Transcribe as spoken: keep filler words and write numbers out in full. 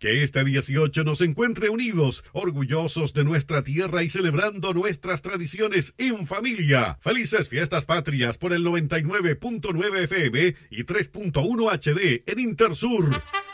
Que este dieciocho nos encuentre unidos, orgullosos de nuestra tierra y celebrando nuestras tradiciones en familia. Felices fiestas patrias por el noventa y nueve punto nueve F M y tres punto uno H D en Intersur.